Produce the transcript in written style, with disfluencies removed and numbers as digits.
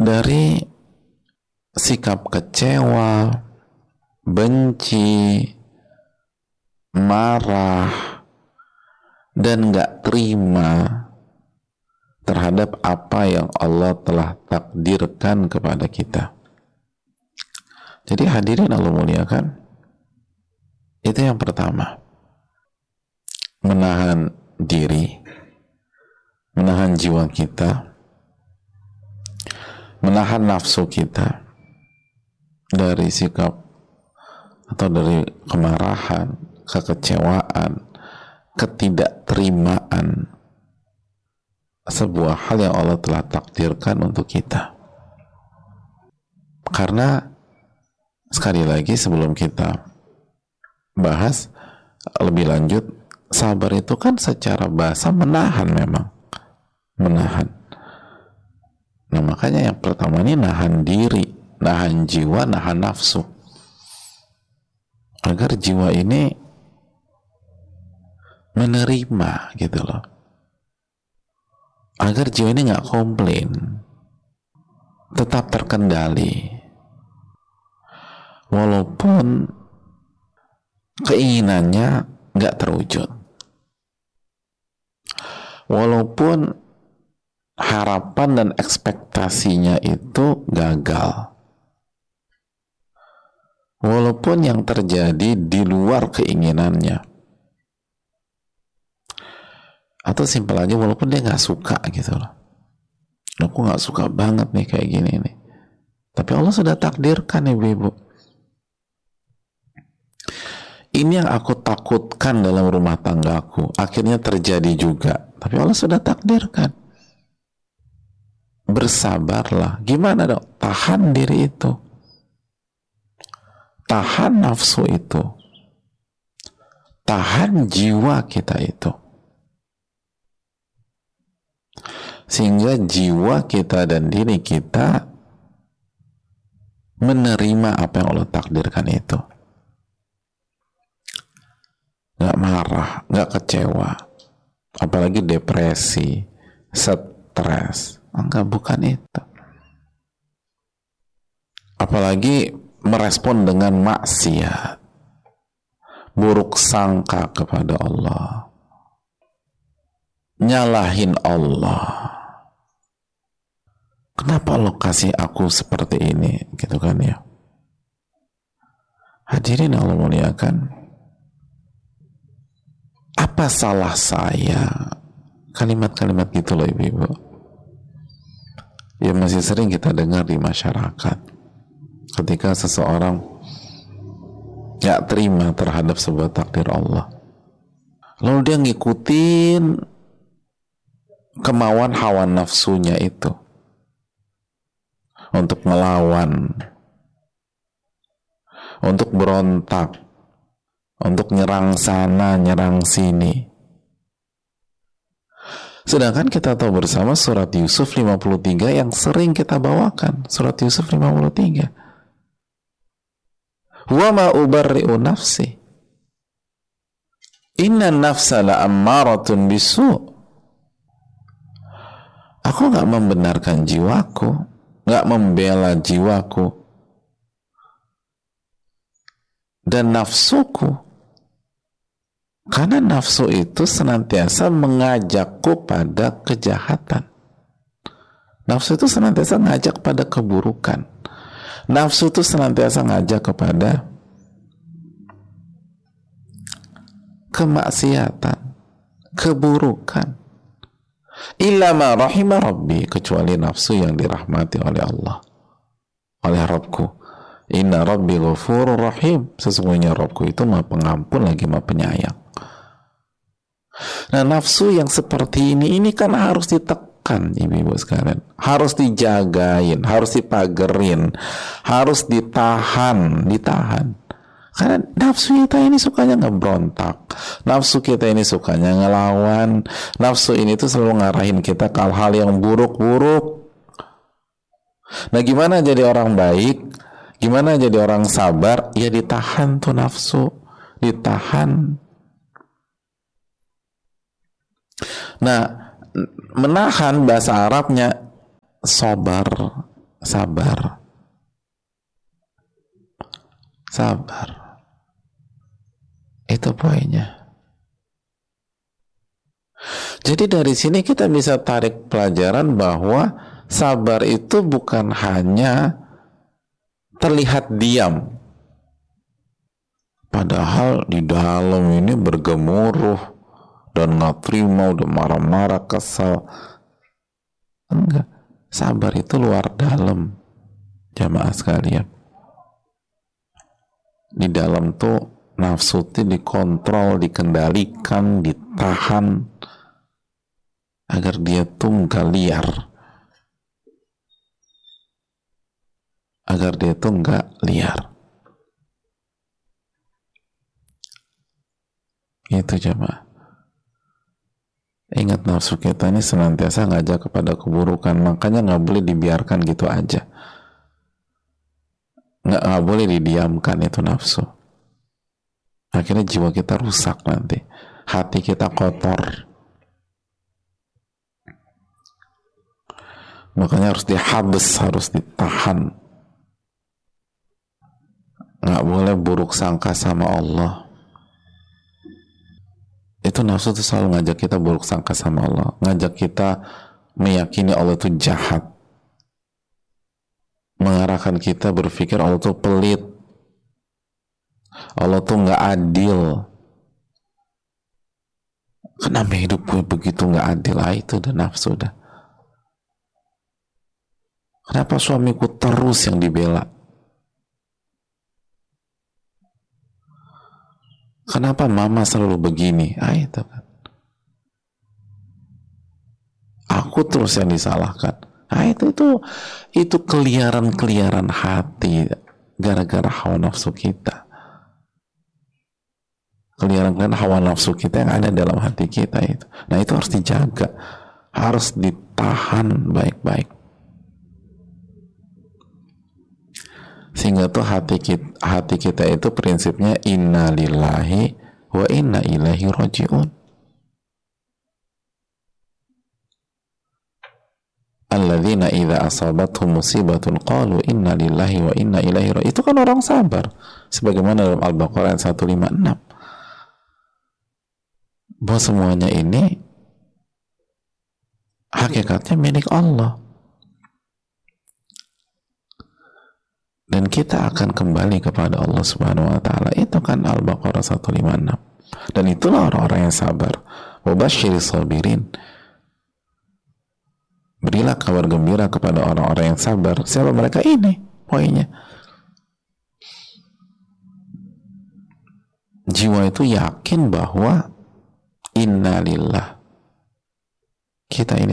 dari sikap kecewa, benci, marah, dan gak terima terhadap apa yang Allah telah takdirkan kepada kita. Jadi hadirin Allah muliakan, itu yang pertama, menahan diri, menahan jiwa kita, menahan nafsu kita dari sikap atau dari kemarahan, kekecewaan, ketidakterimaan sebuah hal yang Allah telah takdirkan untuk kita. Karena sekali lagi sebelum kita bahas lebih lanjut, sabar itu kan secara bahasa menahan, memang menahan. Nah makanya yang pertama ini nahan diri, nahan jiwa, nahan nafsu, agar jiwa ini menerima gitu loh, agar jiwa ini nggak komplain, tetap terkendali walaupun keinginannya nggak terwujud, walaupun harapan dan ekspektasinya itu gagal, walaupun yang terjadi di luar keinginannya, atau simpel aja walaupun dia nggak suka gitu loh. Aku nggak suka banget nih kayak gini nih, tapi Allah sudah takdirkan, ibu-ibu. Ini yang aku takutkan dalam rumah tanggaku, akhirnya terjadi juga, tapi Allah sudah takdirkan. Bersabarlah. Gimana dong? Tahan diri itu, tahan nafsu itu, tahan jiwa kita itu, sehingga jiwa kita dan diri kita menerima apa yang Allah takdirkan itu. Nggak marah, nggak kecewa, apalagi depresi, stres. Enggak, bukan itu. Apalagi merespon dengan maksiat, buruk sangka kepada Allah, nyalahin Allah. Kenapa Allah kasih aku seperti ini, gitu kan ya? Hadirin Allah muliakan, apa salah saya? Kalimat-kalimat gitu loh ibu-ibu, ya masih sering kita dengar di masyarakat ketika seseorang gak terima terhadap sebuah takdir Allah, lalu dia ngikutin kemauan hawa nafsunya itu untuk melawan, untuk berontak, untuk nyerang sana, nyerang sini. Sedangkan kita tahu bersama surat Yusuf 53 yang sering kita bawakan, surat Yusuf 53. Wa ma ubarri'u nafsi. Inna nafsa la'ammaratun bisu'. Aku gak membenarkan jiwaku, gak membela jiwaku dan nafsuku. Karena nafsu itu senantiasa mengajakku pada kejahatan. Nafsu itu senantiasa ngajak pada keburukan. Nafsu itu senantiasa ngajak kepada kemaksiatan, keburukan. Illa ma rahima rabbi, kecuali nafsu yang dirahmati oleh Allah, oleh Rabbku. Inna rabbi ghafurur rahim, sesungguhnya Rabbku itu maha pengampun lagi maha penyayang. Nah nafsu yang seperti ini kan harus ditekan ibu-ibu sekalian, harus dijagain, harus dipagerin, harus ditahan. Karena nafsu kita ini sukanya ngebrontak, nafsu kita ini sukanya ngelawan, nafsu ini tuh selalu ngarahin kita ke hal-hal yang buruk-buruk. Nah gimana jadi orang baik? Gimana jadi orang sabar? Ya ditahan tuh nafsu, ditahan. Nah, menahan bahasa Arabnya sabar, sabar. Itu poinnya. Jadi dari sini kita bisa tarik pelajaran bahwa sabar itu bukan hanya terlihat diam, padahal di dalam ini bergemuruh dan nggak terima, udah marah-marah, kesal. Enggak, sabar itu luar dalam, jamaah sekalian. Di dalam tuh nafsu itu dikontrol, dikendalikan, ditahan agar dia tuh nggak liar, Itu jemaah. Ingat, nafsu kita ini senantiasa ngajak kepada keburukan, makanya nggak boleh dibiarkan gitu aja. Nggak boleh didiamkan itu nafsu. Akhirnya jiwa kita rusak nanti, hati kita kotor. Makanya harus dihabis, harus ditahan. Nggak boleh buruk sangka sama Allah. Itu nafsu itu selalu ngajak kita buruk sangka sama Allah, ngajak kita meyakini Allah itu jahat, mengarahkan kita berpikir Allah itu pelit, Allah tuh nggak adil. Kenapa hidup gue begitu nggak adil? Itu udah nafsu dah. Kenapa suamiku terus yang dibela? Kenapa mama selalu begini? Itu kan. Aku terus yang disalahkan. Itu keliaran hati gara-gara hawa nafsu kita. Keliaran hawa nafsu kita yang ada dalam hati kita itu. Nah, itu harus dijaga, harus ditahan baik-baik. Sehingga tuh hati kita itu prinsipnya inna lillahi wa inna ilaihi raji'un. Alladzina idza asabatuhum musibatun qalu inna lillahi wa inna ilaihi raji'un. Itu kan orang sabar, sebagaimana dalam Al-Baqarah 156. Bahwa semuanya ini hakikatnya milik Allah. Dan kita akan kembali kepada Allah Subhanahu wa taala. Itu kan Al-Baqarah 156. Dan itulah orang-orang yang sabar. Wabasyiris sabirin. Berilah kabar gembira kepada orang-orang yang sabar. Siapa mereka? Ini poinnya. Jiwa itu yakin bahwa innalillah, kita ini